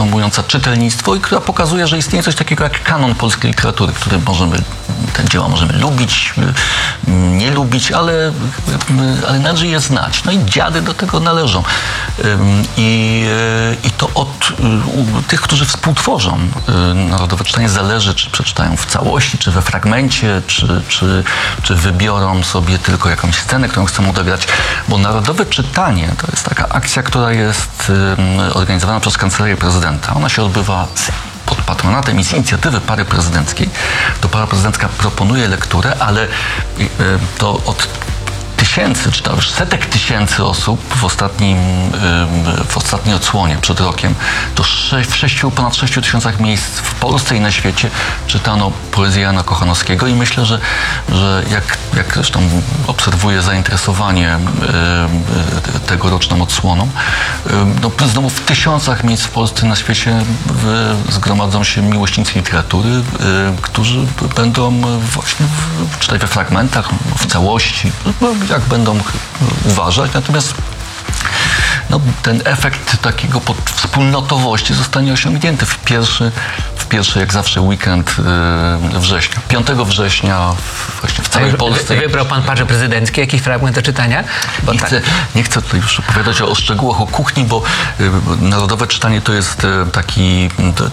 promująca czytelnictwo i która pokazuje, że istnieje coś takiego jak kanon polskiej literatury, który te dzieła możemy lubić, nie lubić, ale należy je znać. No i Dziady do tego należą. I to od tych, którzy współtworzą narodowe czytanie, zależy, czy przeczytają w całości, czy we fragmencie, czy wybiorą sobie tylko jakąś scenę, którą chcą odegrać. Bo narodowe czytanie to jest taka akcja, która jest organizowana przez Kancelarię Prezydenta. Ona się odbywa pod patronatem i z inicjatywy pary prezydenckiej. To para prezydencka proponuje lekturę, ale to od tysięcy, czy to już setek tysięcy osób w ostatniej odsłonie przed rokiem, to w ponad 6 tysiącach miejsc w Polsce i na świecie czytano poezję Jana Kochanowskiego i myślę, że jak zresztą obserwuję zainteresowanie tegoroczną odsłoną, no znowu w tysiącach miejsc w Polsce i na świecie zgromadzą się miłośnicy literatury, którzy będą właśnie czytać we fragmentach, w całości, jak będą uważać. Natomiast ten efekt takiego wspólnotowości zostanie osiągnięty w pierwszy, jak zawsze, weekend września. 5 września właśnie w całej Polsce. Wybrał pan parze prezydenckie jakiś fragment do czytania? Nie chcę tutaj już opowiadać o szczegółach, o kuchni, bo narodowe czytanie to jest